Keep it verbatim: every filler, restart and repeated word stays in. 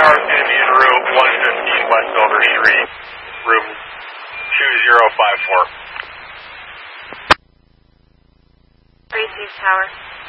Tower is going to be in room one fifteen West Silver Street, room two zero five four. Gracie's Tower.